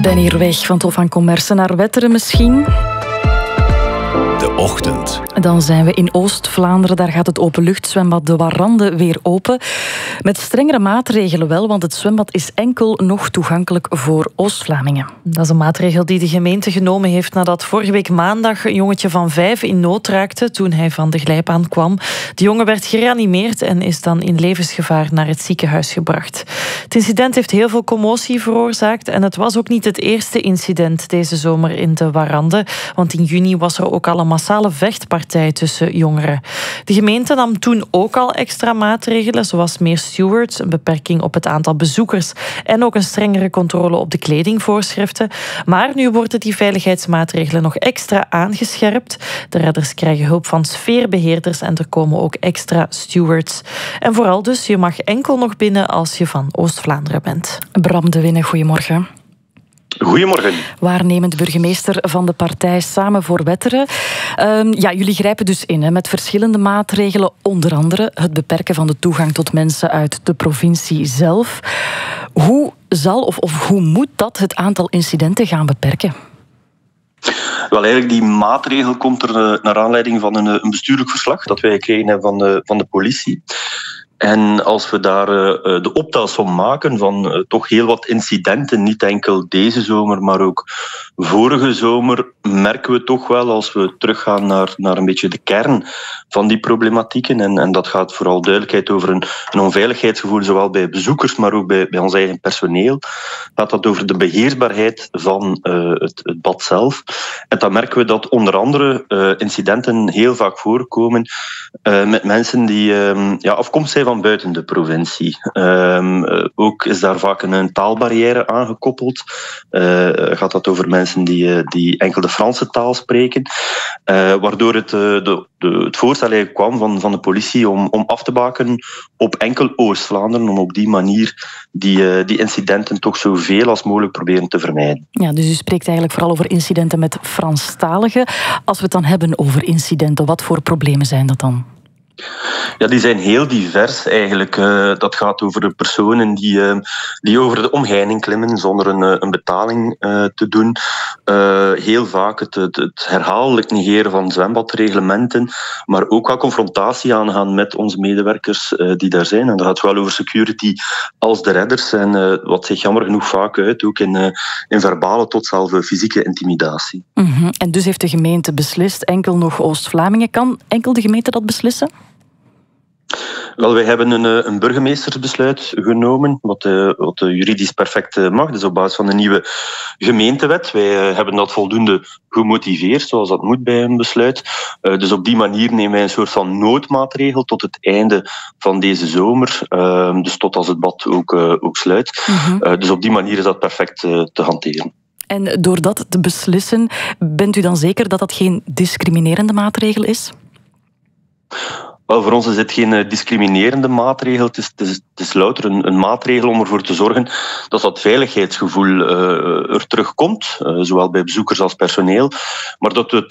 Ben hier weg van Hof van Commerce naar Wetteren misschien. De ochtend. Dan zijn we in Oost-Vlaanderen. Daar gaat het openluchtzwembad De Warande weer open. Met strengere maatregelen wel, want het zwembad is enkel nog toegankelijk voor Oost-Vlamingen. Dat is een maatregel die de gemeente genomen heeft nadat vorige week maandag een jongetje van 5 in nood raakte toen hij van de glijbaan kwam. De jongen werd gereanimeerd en is dan in levensgevaar naar het ziekenhuis gebracht. Het incident heeft heel veel commotie veroorzaakt en het was ook niet het eerste incident deze zomer in De Warande, want in juni was er ook al een massale vechtpartij tussen jongeren. De gemeente nam toen ook al extra maatregelen, zoals meer stewards, een beperking op het aantal bezoekers en ook een strengere controle op de kledingvoorschriften. Maar nu worden die veiligheidsmaatregelen nog extra aangescherpt. De redders krijgen hulp van sfeerbeheerders en er komen ook extra stewards. En vooral dus, je mag enkel nog binnen als je van Oost-Vlaanderen bent. Bram de Winne, goedemorgen. Goedemorgen. Waarnemend burgemeester van de partij Samen voor Wetteren. Jullie grijpen dus in met verschillende maatregelen. Onder andere het beperken van de toegang tot mensen uit de provincie zelf. Hoe zal of hoe moet dat het aantal incidenten gaan beperken? Wel, eigenlijk die maatregel komt er naar aanleiding van een bestuurlijk verslag dat wij gekregen hebben van de politie. En als we daar de optelsom maken van toch heel wat incidenten, niet enkel deze zomer, maar ook vorige zomer, merken we toch wel als we teruggaan naar een beetje de kern van die problematieken. En dat gaat vooral duidelijkheid over een onveiligheidsgevoel, zowel bij bezoekers, maar ook bij ons eigen personeel. Gaat dat over de beheersbaarheid van het bad zelf. En dan merken we dat onder andere incidenten heel vaak voorkomen met mensen die afkomstig zijn van buiten de provincie. Ook is daar vaak een taalbarrière aangekoppeld. Gaat dat over mensen die enkel de Franse taal spreken. Waardoor het voorstel eigenlijk kwam van de politie om af te baken op enkel Oost-Vlaanderen, om op die manier die incidenten toch zoveel als mogelijk proberen te vermijden. Ja, dus u spreekt eigenlijk vooral over incidenten met Franstaligen. Als we het dan hebben over incidenten, wat voor problemen zijn dat dan? Ja, die zijn heel divers eigenlijk. Dat gaat over de personen die over de omheining klimmen zonder een betaling te doen. Heel vaak het herhaaldelijk negeren van zwembadreglementen, maar ook wel confrontatie aangaan met onze medewerkers die daar zijn. En dat gaat wel over security als de redders. En wat zich jammer genoeg vaak uit, ook in verbale tot zelfs fysieke intimidatie. Mm-hmm. En dus heeft de gemeente beslist, enkel nog Oost-Vlamingen. Kan enkel de gemeente dat beslissen? Wel, wij hebben een burgemeestersbesluit genomen, wat juridisch perfect mag. Dus op basis van de nieuwe gemeentewet. Wij hebben dat voldoende gemotiveerd, zoals dat moet bij een besluit. Dus op die manier nemen wij een soort van noodmaatregel tot het einde van deze zomer. Dus tot als het bad ook sluit. Mm-hmm. Dus op die manier is dat perfect te hanteren. En door dat te beslissen, bent u dan zeker dat dat geen discriminerende maatregel is? Wel, voor ons is het geen discriminerende maatregel. Het is louter een maatregel om ervoor te zorgen dat veiligheidsgevoel er terugkomt, zowel bij bezoekers als personeel. Maar dat we